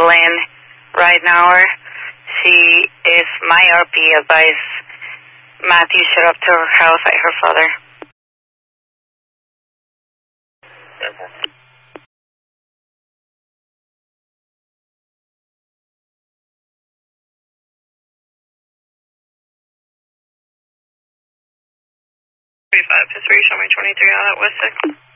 Lynn right now. She is my RP. Advise Matthew showed up to her house at her father. Okay. 35 to 3, show me 23 out at West 6.